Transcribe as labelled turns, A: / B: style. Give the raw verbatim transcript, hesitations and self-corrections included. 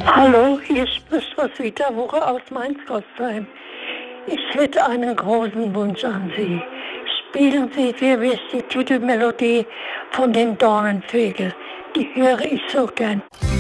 A: Hallo, hier spricht Roswitha Wuche aus Mainz-Kostheim. Ich hätte einen großen Wunsch an Sie. Spielen Sie für mich die Titelmelodie von den Dornenvögeln. Die höre ich so gern.